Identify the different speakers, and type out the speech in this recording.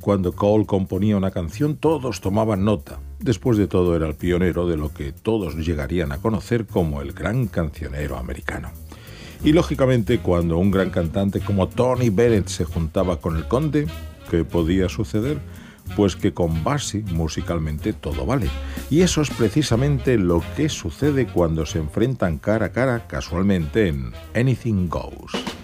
Speaker 1: cuando Cole componía una canción, todos tomaban nota. Después de todo, era el pionero de lo que todos llegarían a conocer como el gran cancionero americano. Y lógicamente, cuando un gran cantante como Tony Bennett se juntaba con el conde, ¿qué podía suceder? Pues que con Basie musicalmente todo vale. Y eso es precisamente lo que sucede cuando se enfrentan cara a cara casualmente en Anything Goes.